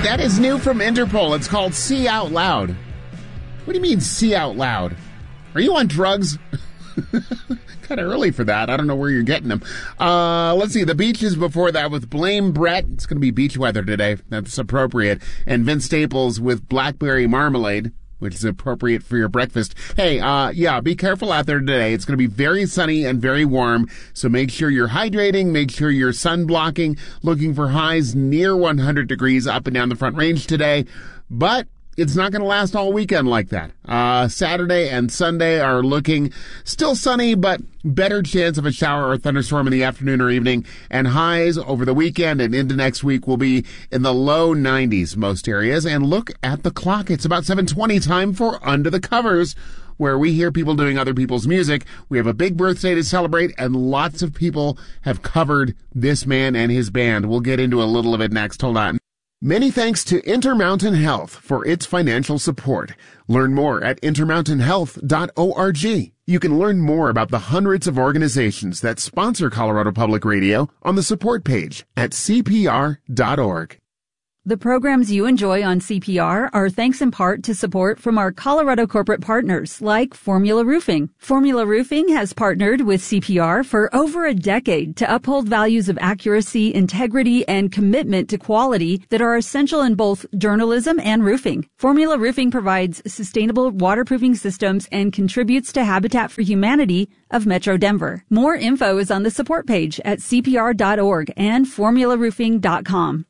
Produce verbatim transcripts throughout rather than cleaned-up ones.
That is new from Interpol. It's called See Out Loud. What do you mean, see out loud? Are you on drugs? Kind of early for that. I don't know where you're getting them. Uh, let's see. The Beaches before that with Blame Brett. It's going to be beach weather today. That's appropriate. And Vince Staples with Blackberry Marmalade, which is appropriate for your breakfast. Hey, uh, yeah, be careful out there today. It's going to be very sunny and very warm, so make sure you're hydrating, make sure you're sun blocking, looking for highs near one hundred degrees up and down the Front Range today. But it's not going to last all weekend like that. Uh, Saturday and Sunday are looking still sunny, but better chance of a shower or thunderstorm in the afternoon or evening. And highs over the weekend and into next week will be in the low nineties most areas. And look at the clock. It's about seven twenty, time for Under the Covers, where we hear people doing other people's music. We have a big birthday to celebrate, and lots of people have covered this man and his band. We'll get into a little of it next. Hold on. Many thanks to Intermountain Health for its financial support. Learn more at intermountain health dot org. You can learn more about the hundreds of organizations that sponsor Colorado Public Radio on the support page at c p r dot org. The programs you enjoy on C P R are thanks in part to support from our Colorado corporate partners like Formula Roofing. Formula Roofing has partnered with C P R for over a decade to uphold values of accuracy, integrity, and commitment to quality that are essential in both journalism and roofing. Formula Roofing provides sustainable waterproofing systems and contributes to Habitat for Humanity of Metro Denver. More info is on the support page at c p r dot org and formula roofing dot com.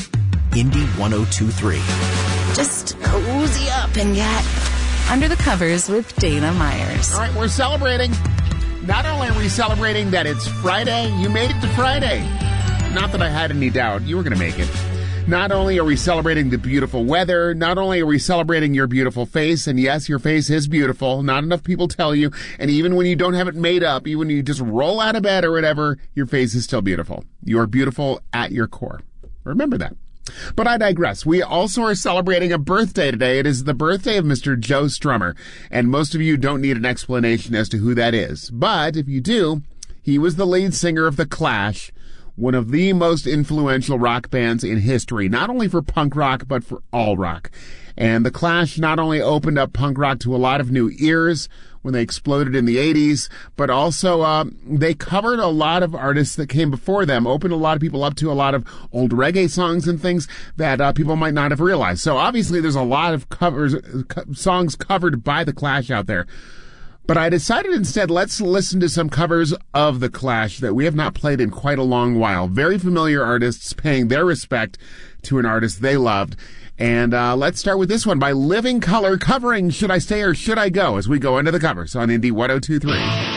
Indy one oh two point three. Just cozy up and get under the covers with Dana Myers. All right, we're celebrating. Not only are we celebrating that it's Friday, you made it to Friday. Not that I had any doubt you were going to make it. Not only are we celebrating the beautiful weather, not only are we celebrating your beautiful face, and yes, your face is beautiful. Not enough people tell you, and even when you don't have it made up, even when you just roll out of bed or whatever, your face is still beautiful. You are beautiful at your core. Remember that. But I digress. We also are celebrating a birthday today. It is the birthday of Mister Joe Strummer, and most of you don't need an explanation as to who that is. But if you do, he was the lead singer of The Clash, one of the most influential rock bands in history, not only for punk rock, but for all rock. And The Clash not only opened up punk rock to a lot of new ears when they exploded in the eighties, but also uh, they covered a lot of artists that came before them, opened a lot of people up to a lot of old reggae songs and things that uh, people might not have realized. So obviously there's a lot of covers, co- songs covered by The Clash out there. But I decided instead, let's listen to some covers of The Clash that we have not played in quite a long while. Very familiar artists paying their respect to an artist they loved. And uh, let's start with this one by Living Colour, covering Should I Stay or Should I Go, as we go into the covers on Indy one oh two point three.